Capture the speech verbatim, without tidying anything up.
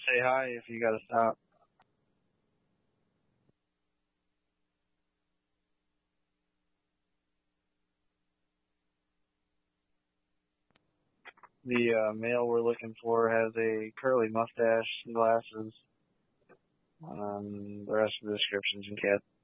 say hi if you gotta stop. The uh, male we're looking for has a curly mustache, glasses. Um, the rest of the description's in cat.